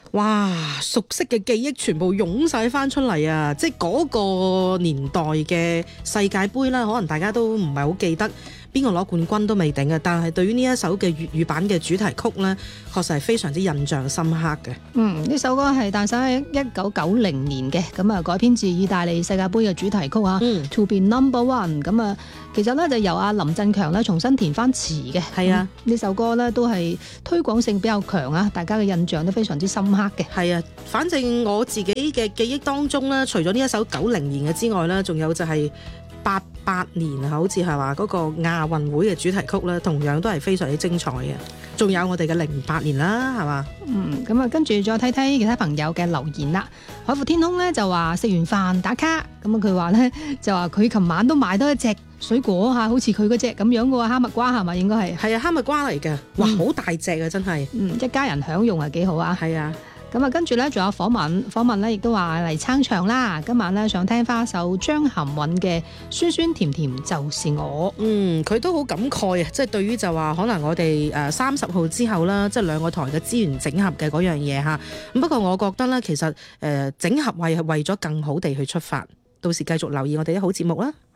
哇！熟悉嘅記憶全部湧晒翻出嚟啊！即係嗰個年代嘅世界盃啦，可能大家都唔係好記得邊個攞冠軍都未定嘅，但係對於呢一首嘅粵語版嘅主題曲呢，確實係非常之印象深刻嘅。 呢首歌係誕生喺1990年嘅，咁啊改編自意大利世界盃嘅主題曲啊，To Be Number One。咁啊，其實呢就由阿林振強咧重新填翻詞嘅。係啊，呢首歌呢都係推廣性比較強啊，大家嘅印象都非常之深刻嘅。 係啊，反正我自己嘅記憶當中呢，除咗呢一首90年嘅之外呢，仲有就係88年啊，好似係話嗰個亞運會嘅主題曲咧，同樣都係非常之精彩嘅。仲有我哋嘅08年啦，係嘛？ 咁啊，跟住再睇睇其他朋友嘅留言啦。海闊天空咧就話食完飯打卡，咁啊佢話咧就話佢琴晚都買多一隻水果嚇，好似佢嗰隻咁樣嘅喎，哈密瓜係咪應該係？係啊，哈密瓜嚟嘅，哇，好大隻啊，真係。 一家人享用係幾好啊。 係啊。 咁啊，跟住咧，仲有訪問咧，亦都話嚟撐場啦。今晚咧想聽翻首張含韻嘅《酸酸甜甜就是我》。 佢都好感慨啊！即係對於就話可能我哋30號之後啦，即係兩個台嘅資源整合嘅嗰樣嘢嚇。咁不過我覺得咧，其實整合係為咗更好地去出發。到時繼續留意我哋啲好節目啦。